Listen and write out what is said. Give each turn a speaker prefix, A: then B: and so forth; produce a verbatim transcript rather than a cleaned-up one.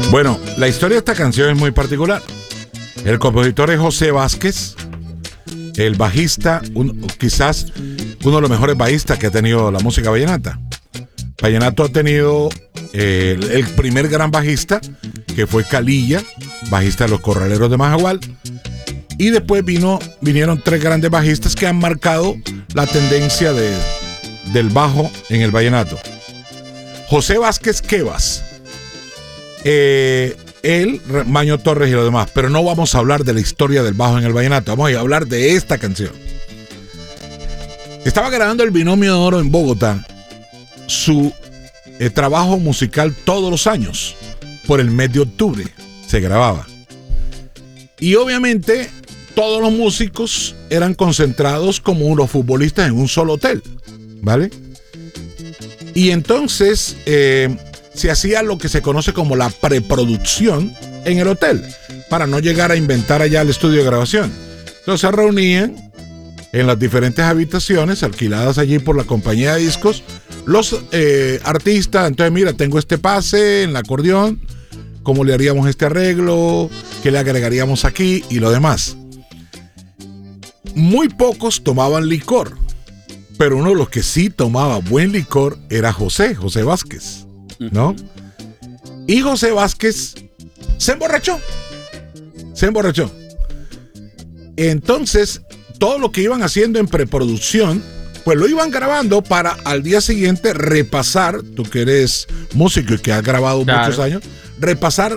A: Bueno, la historia de esta canción es muy particular. El compositor es José Vázquez, el bajista, un, quizás uno de los mejores bajistas que ha tenido la música vallenata. Vallenato ha tenido eh, el, el primer gran bajista, que fue Calilla, bajista de los Corraleros de Majagual. Y después vino, vinieron tres grandes bajistas que han marcado la tendencia de, del bajo en el vallenato. José Vázquez Quevas, eh, él, Maño Torres y los demás. Pero no vamos a hablar de la historia del bajo en el vallenato, vamos a hablar de esta canción. Estaba grabando el Binomio de Oro en Bogotá su eh, trabajo musical todos los años. Por el mes de octubre se grababa. Y obviamente todos los músicos eran concentrados como los futbolistas en un solo hotel, ¿vale? Y entonces eh, se hacía lo que se conoce como la preproducción en el hotel, para no llegar a inventar allá el estudio de grabación. Entonces se reunían en las diferentes habitaciones alquiladas allí por la compañía de discos los eh, artistas. Entonces, mira, tengo este pase en el acordeón, ¿cómo le haríamos este arreglo? ¿Qué le agregaríamos aquí? Y lo demás. Muy pocos tomaban licor, pero uno de los que sí tomaba buen licor era José, José Vázquez, ¿no? Y José Vázquez se emborrachó, se emborrachó. Entonces, todo lo que iban haciendo en preproducción, pues lo iban grabando para al día siguiente repasar, tú que eres músico y que has grabado claro. muchos años, repasar